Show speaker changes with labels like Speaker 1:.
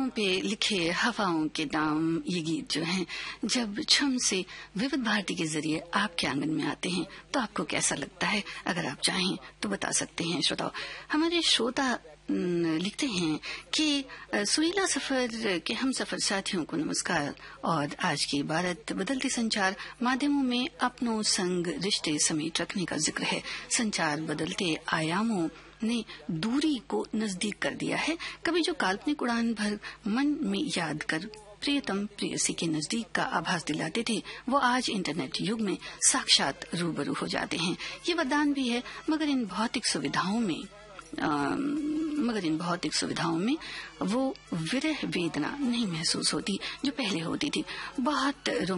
Speaker 1: पहाड़ों पे लिखे हवाओं के दाम ये गीत जो हैं, जब छम से विविध भारती के जरिए आपके आंगन में आते हैं तो आपको कैसा लगता है? अगर आप चाहें तो बता सकते हैं श्रोताओ। हमारे श्रोता लिखते हैं कि सुरीला सफर के हम सफर साथियों को नमस्कार। और आज की भारत बदलते संचार माध्यमों में अपनों संग रिश्ते समेट रखने का जिक्र है। संचार बदलते आयामों ने दूरी को नजदीक कर दिया है। कभी जो काल्पनिक उड़ान भर मन में याद कर प्रियतम प्रेयसी के नजदीक का आभास दिलाते थे, वो आज इंटरनेट युग में साक्षात रूबरू हो जाते हैं। ये वरदान भी है, मगर इन भौतिक सुविधाओं में वो विरह वेदना नहीं महसूस होती जो पहले होती थी। बहुत